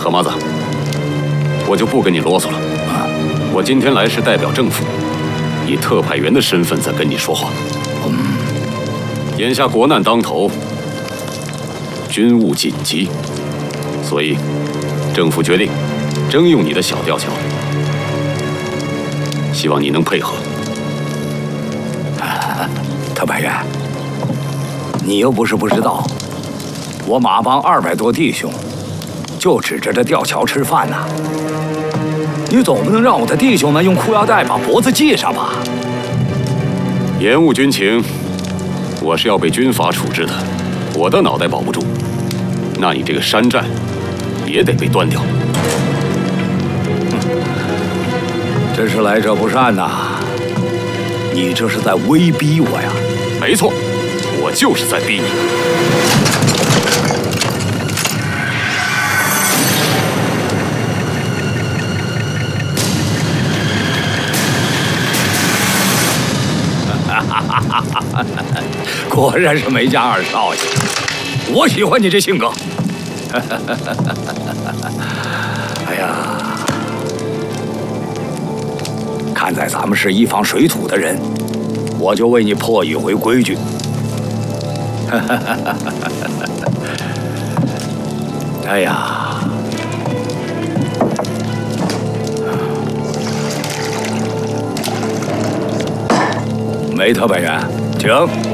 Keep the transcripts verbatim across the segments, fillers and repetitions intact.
何麻子，我就不跟你啰嗦了。啊，我今天来是代表政府，以特派员的身份在跟你说话。嗯，眼下国难当头，军务紧急，所以政府决定征用你的小吊桥，希望你能配合。 啊，特派员，你又不是不知道，我马帮二百多弟兄。 就指着这吊桥吃饭呐！你总不能让我的弟兄们用裤腰带把脖子系上吧？ 延误军情，我是要被军法处置的，我的脑袋保不住，那你这个山寨也得被端掉。 真是来者不善呐！你这是在威逼我呀？ 没错，我就是在逼你。 果然是梅家二少爷，我喜欢你这性格。哎呀，看在咱们是一方水土的人，我就为你破一回规矩。哎呀，梅特派员，请。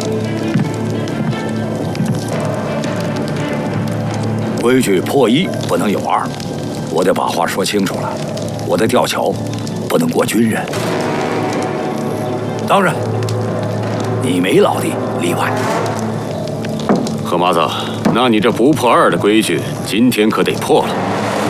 规矩破一不能有二，我得把话说清楚了。我的吊桥不能过军人，当然，你梅老弟例外。 何麻子，那你这不破二的规矩，今天可得破了。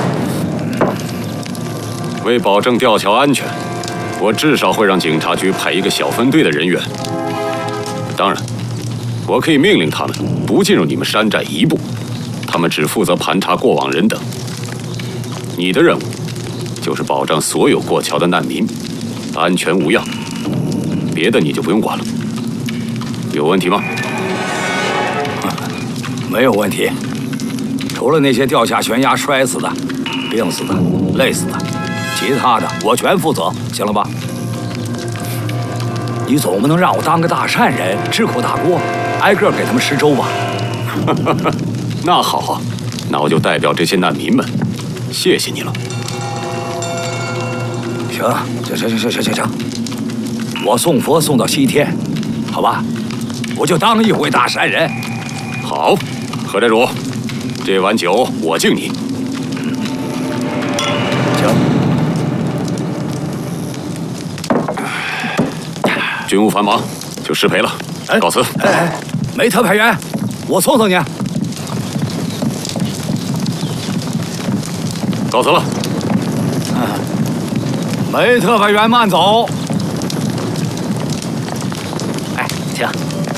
为保证吊桥安全，我至少会让警察局派一个小分队的人员。当然，我可以命令他们不进入你们山寨一步。 他们只负责盘查过往人等。你的任务就是保障所有过桥的难民安全无恙，别的你就不用管了。有问题吗？ 没有问题，除了那些掉下悬崖摔死的、病死的、累死的，其他的我全负责，行了吧？你总不能让我当个大善人，吃苦大锅，挨个给他们施粥吧？ 那好啊，那我就代表这些难民们，谢谢你了。 行，行行行行行行，我送佛送到西天，好吧？我就当一回大善人。 好，何寨主，这碗酒我敬你。 行。 军务繁忙，就失陪了， 哎、 告辞。 哎哎，梅特派员，我送送你。 告辞了。 啊，梅特派员慢走。哎，请。